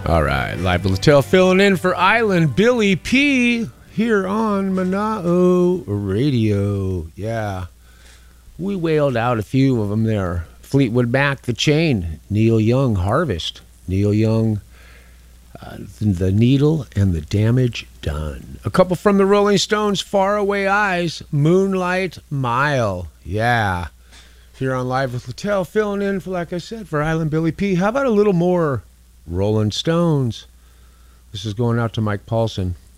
All right, Live with Littell filling in for Island Billy P here on Mana'o Radio. Yeah, we wailed out a few of them there. Fleetwood Mac, The Chain, Neil Young, Harvest, Neil Young, The Needle, and The Damage Done. A couple from the Rolling Stones, Faraway Eyes, Moonlight Mile. Yeah, here on Live with Littell filling in for, like I said, for Island Billy P. How about a little more Rolling Stones? This is going out to Mike Paulson.